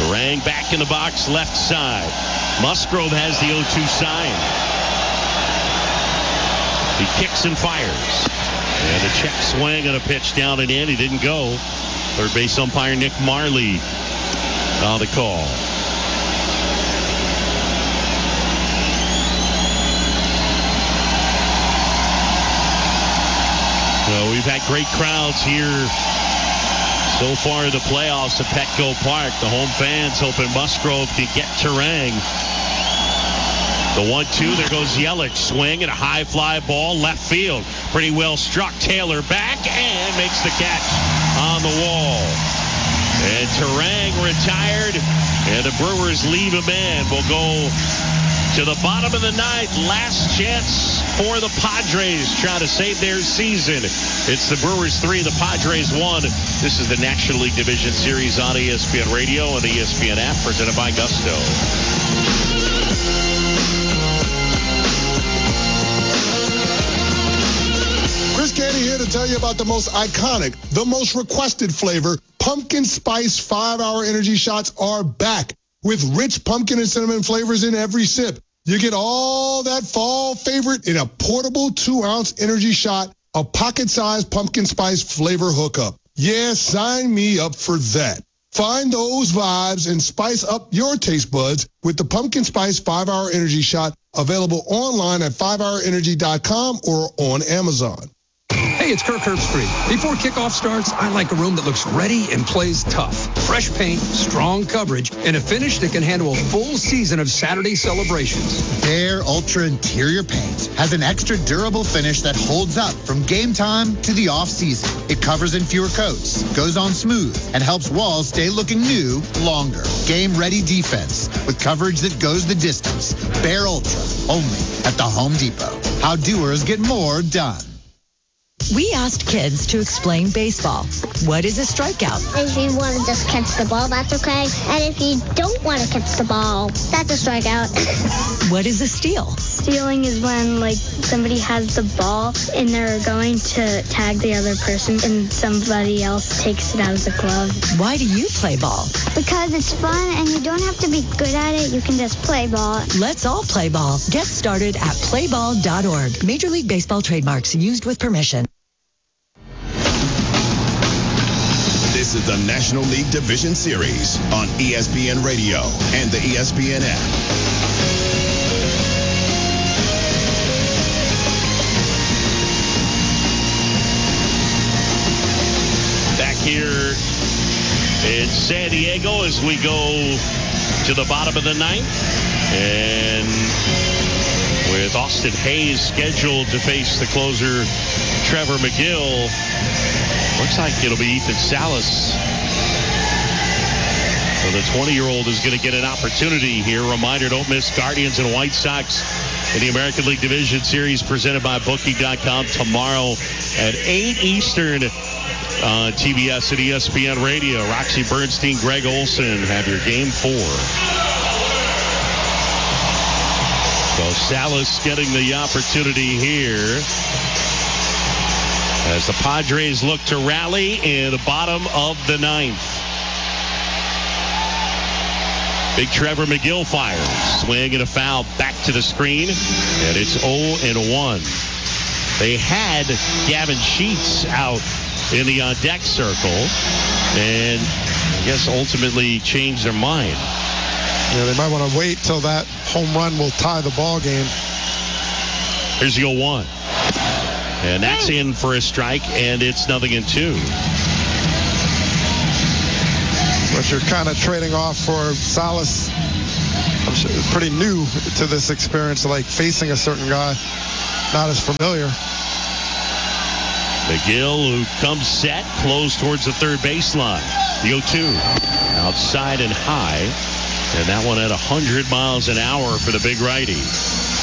Turang back in the box, left side. Musgrove has the 0-2 sign. He kicks and fires. And a check swing and a pitch down and in. He didn't go. Third base umpire Nick Marley on the call. So we've had great crowds here so far in the playoffs at Petco Park. The home fans hoping Musgrove can get Turang. The 1-2, there goes Yelich. Swing and a high fly ball, left field. Pretty well struck. Taylor back and makes the catch on the wall. And Turang retired, and the Brewers leave him in. We'll go to the bottom of the ninth. Last chance for the Padres trying to save their season. It's the Brewers 3, the Padres 1. This is the National League Division Series on ESPN Radio and the ESPN app, presented by Gusto. Chris Canty here to tell you about the most iconic, the most requested flavor. Pumpkin Spice 5-Hour Energy Shots are back with rich pumpkin and cinnamon flavors in every sip. You get all that fall favorite in a portable 2-ounce energy shot, a pocket-sized pumpkin spice flavor hookup. Yeah, sign me up for that. Find those vibes and spice up your taste buds with the Pumpkin Spice 5-Hour Energy Shot, available online at 5hourenergy.com or on Amazon. Hey, it's Kirk Herbstreit. Before kickoff starts, I like a room that looks ready and plays tough. Fresh paint, strong coverage, and a finish that can handle a full season of Saturday celebrations. Behr Ultra Interior Paint has an extra durable finish that holds up from game time to the off-season. It covers in fewer coats, goes on smooth, and helps walls stay looking new longer. Game-ready defense with coverage that goes the distance. Behr Ultra, only at the Home Depot. How doers get more done. We asked kids to explain baseball. What is a strikeout? If you want to just catch the ball, that's okay. And if you don't want to catch the ball, that's a strikeout. What is a steal? Stealing is when, somebody has the ball and they're going to tag the other person and somebody else takes it out of the glove. Why do you play ball? Because it's fun and you don't have to be good at it. You can just play ball. Let's all play ball. Get started at playball.org. Major League Baseball trademarks used with permission. This is the National League Division Series on ESPN Radio and the ESPN app. Back here in San Diego as we go to the bottom of the ninth. And with Austin Hayes scheduled to face the closer, Trevor McGill, looks like it'll be Ethan Salas. So the 20-year-old is going to get an opportunity here. Reminder, don't miss Guardians and White Sox in the American League Division Series presented by Booking.com tomorrow at 8 Eastern on TBS and ESPN Radio. Roxy Bernstein, Greg Olson have your Game 4. So Salas getting the opportunity here as the Padres look to rally in the bottom of the ninth. Big Trevor McGill fires. Swing and a foul back to the screen, and it's 0-1. They had Gavin Sheets out in the on-deck circle, and I guess ultimately changed their mind. Yeah, they might want to wait till that home run will tie the ball game. Here's the 0-1. And that's in for a strike, and it's 0-2. But you're kind of trading off for Salas. I'm sure it's pretty new to this experience, like facing a certain guy, not as familiar. McGill, who comes set, close towards the third baseline. The 0-2. Outside and high. And that one at 100 miles an hour for the big righty.